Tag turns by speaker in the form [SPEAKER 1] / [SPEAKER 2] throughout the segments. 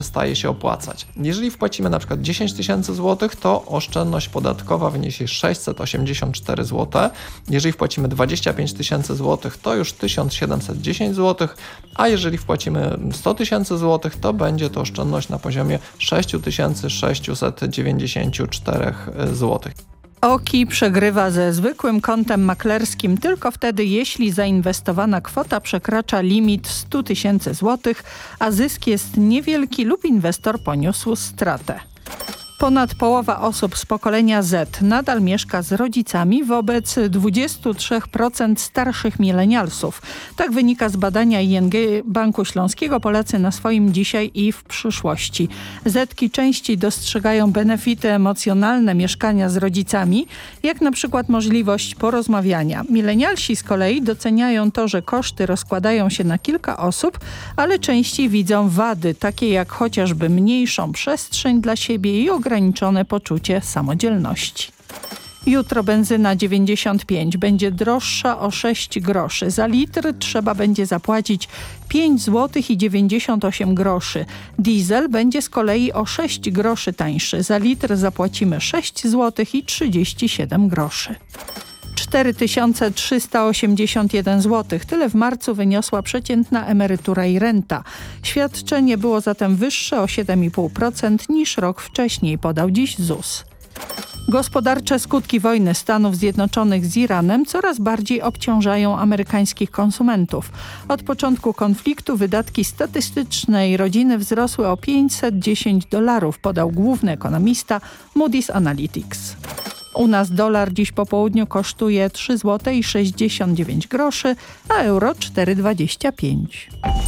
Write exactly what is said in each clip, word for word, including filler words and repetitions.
[SPEAKER 1] staje się opłacać. Jeżeli wpłacimy na przykład dziesięć tysięcy złotych, to oszczędność podatkowa wyniesie sześćset osiemdziesiąt cztery złote. Jeżeli wpłacimy dwadzieścia pięć tysięcy złotych, to już tysiąc siedemset dziesięć złotych, a jeżeli wpłacimy sto tysięcy złotych, to będzie to oszczędność na poziomie sześć tysięcy sześćset dziewięćdziesiąt cztery złotych.
[SPEAKER 2] O K I przegrywa ze zwykłym kontem maklerskim tylko wtedy, jeśli zainwestowana kwota przekracza limit sto tysięcy złotych, a zysk jest niewielki lub inwestor poniósł stratę. Ponad połowa osób z pokolenia Z nadal mieszka z rodzicami wobec dwadzieścia trzy procent starszych milenialsów. Tak wynika z badania I N G Banku Śląskiego. Polacy na swoim dzisiaj i w przyszłości. Zetki częściej dostrzegają benefity emocjonalne mieszkania z rodzicami, jak na przykład możliwość porozmawiania. Milenialsi z kolei doceniają to, że koszty rozkładają się na kilka osób, ale częściej widzą wady, takie jak chociażby mniejszą przestrzeń dla siebie i ograniczenie ograniczone poczucie samodzielności. Jutro benzyna dziewięćdziesiąt pięć będzie droższa o sześć groszy. Za litr trzeba będzie zapłacić pięć złotych i dziewięćdziesiąt osiem groszy. Diesel będzie z kolei o sześć groszy tańszy. Za litr zapłacimy sześć złotych i trzydzieści siedem groszy. cztery tysiące trzysta osiemdziesiąt jeden złotych. Tyle w marcu wyniosła przeciętna emerytura i renta. Świadczenie było zatem wyższe o siedem i pół procent niż rok wcześniej, podał dziś Z U S. Gospodarcze skutki wojny Stanów Zjednoczonych z Iranem coraz bardziej obciążają amerykańskich konsumentów. Od początku konfliktu wydatki statystycznej rodziny wzrosły o pięćset dziesięć dolarów, podał główny ekonomista Moody's Analytics. U nas dolar dziś po południu kosztuje trzy złote i sześćdziesiąt dziewięć groszy, a euro cztery dwadzieścia pięć.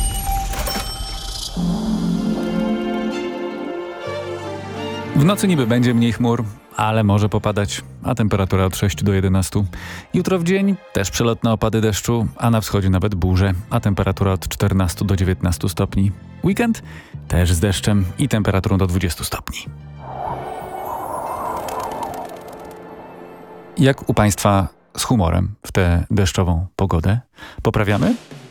[SPEAKER 3] W nocy niby będzie mniej chmur, ale może popadać, a temperatura od sześciu do jedenastu. Jutro w dzień też przelotne opady deszczu, a na wschodzie nawet burze, a temperatura od czternastu do dziewiętnastu stopni. Weekend też z deszczem i temperaturą do dwudziestu stopni. Jak u Państwa z humorem w tę deszczową pogodę? Poprawiamy?